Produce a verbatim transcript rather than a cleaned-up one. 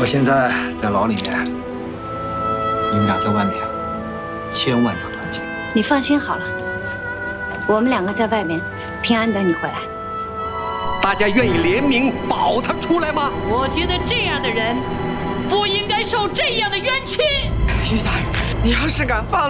我现在在牢里面，你们俩在外面，千万要团结。 你放心好了，我们两个在外面平安等你回来。 大家愿意联名保他出来吗？ 我觉得这样的人不应该受这样的冤屈。 于大人，你要是敢放